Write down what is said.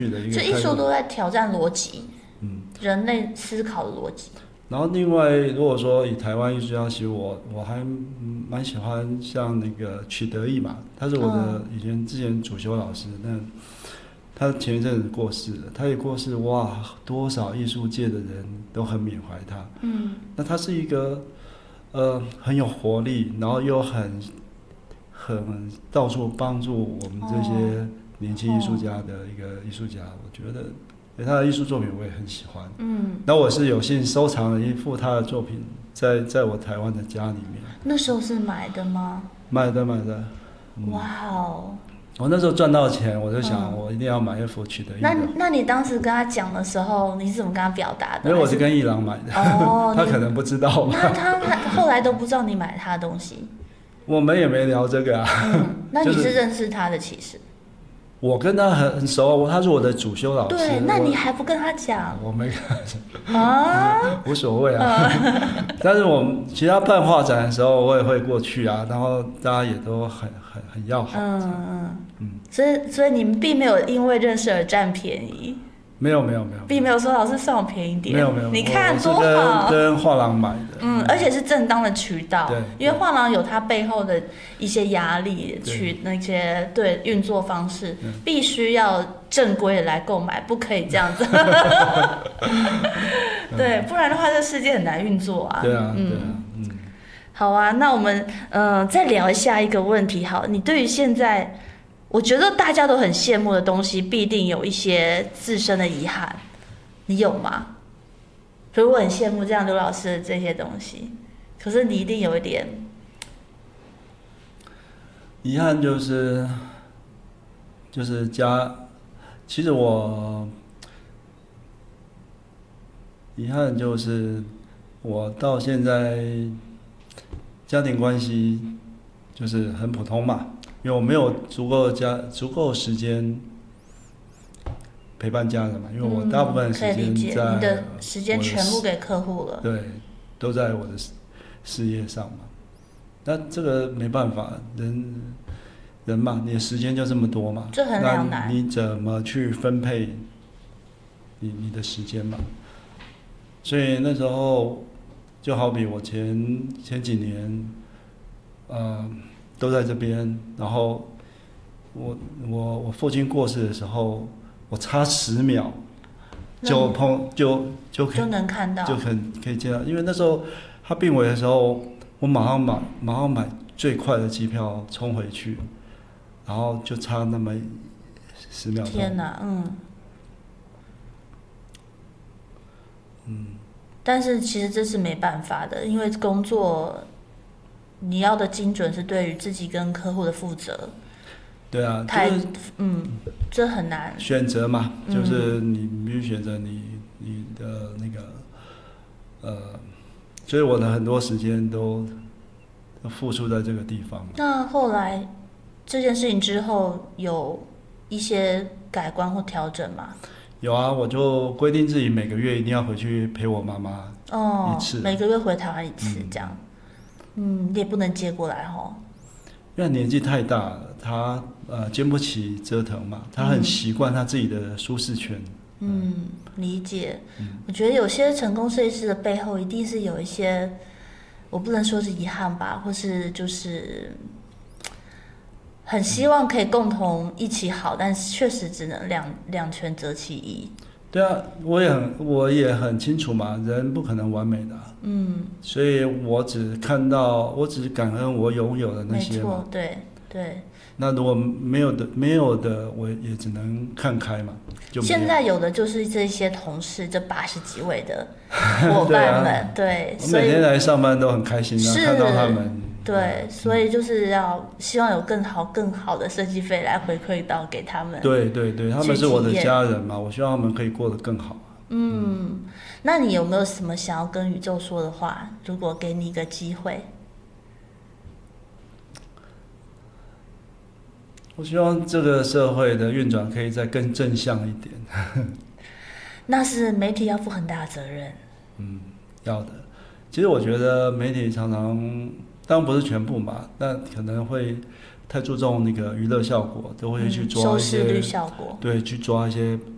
的一个这艺术都在挑战逻辑，人类思考的逻辑。 然后另外，如果说以台湾艺术家，其实我还蛮喜欢像那个曲德义嘛，他是我的之前主修老师，那他前一阵子过世了，他也过世，哇，多少艺术界的人都很缅怀他。那他是一个很有活力，然后又很到处帮助我们这些年轻艺术家的一个艺术家，我觉得。他的艺术作品我也很喜欢，那我是有幸收藏了一幅他的作品在我台湾的家里面。 那时候是买的吗？ 买的。 哇哦！ 我那时候赚到钱，我就想我一定要买一幅曲德义的。 那你当时跟他讲的时候，你是怎么跟他表达的？ 因为我是跟艺廊买的，他可能不知道吧。 那他后来都不知道你买他的东西？ 我们也没聊这个啊。 那你是认识他的其实？ 我跟他很熟，他是我的主修老师。 对，那你还不跟他讲？ 我没跟他讲啊，无所谓啊。但是我们其他办画展的时候，我也会过去啊，然后大家也都很要好。 所以你们并没有因为认识而占便宜。 没有， 并没有说老师算我便宜一点。 没有， 你看多好。跟画廊买的。 而且是正当的渠道。 对。 因为画廊有它背后的一些压力，去那些运作方式，必须要正规的来购买，不可以这样子。对，不然的话，这世界很难运作啊。 对啊。 好啊，那我们再聊下一个问题。好，你对于现在。我觉得大家都很羡慕的东西，必定有一些自身的遗憾，你有吗？所以我很羡慕这样刘老师的这些东西，可是你一定有一点遗憾，就是其实我遗憾就是我到现在家庭关系就是很普通嘛。因为我没有足够时间陪伴家人嘛，因为我大部分时间在你的时间全部给客户了， 对，都在我的事业上嘛。那这个没办法，人嘛，你的时间就这么多嘛， 这很两难。 你怎么去分配你的时间嘛？所以那时候就好比我前几年，都在这边，然后我父亲过世的时候，我差10秒就能看到， 就可以见到，因为那时候他病危的时候，我马上买最快的机票冲回去，然后就差那么10秒钟。 天哪，但是其实这是没办法的，因为工作。你要的精准是对于自己跟客户的负责。 对啊， 这很难选择嘛，就是你必须选择你的那个所以我的很多时间都付出在这个地方。 那后来这件事情之后有一些改观或调整吗？ 有啊，我就规定自己每个月一定要回去陪我妈妈一次， 每个月回台湾一次这样。你也不能接过来齁， 因为年纪太大了，他经不起折腾嘛，他很习惯他自己的舒适圈。 理解。我觉得有些成功设计师的背后，一定是有一些，我不能说是遗憾吧，或是就是很希望可以共同一起好，但是确实只能两全择其一。 对啊，我也很清楚嘛，人不可能完美的。所以我只感恩我拥有的那些嘛。 没错，对。 那如果没有的，我也只能看开嘛。 现在有的就是这些同事，这80几位的伙伴们，对。 我每天来上班都很开心啊，看到他们。 对，所以就是要希望有更好的设计费来回馈到给他们。 对，他们是我的家人嘛，我希望他们可以过得更好。 那你有没有什么想要跟宇宙说的话？如果给你一个机会， 我希望这个社会的运转可以再更正向一点。 那是媒体要负很大的责任。 要的。其实我觉得媒体常常。当然不是全部嘛，但可能会太注重那个娱乐效果，都会去抓一些收视率效果， 对，去抓一些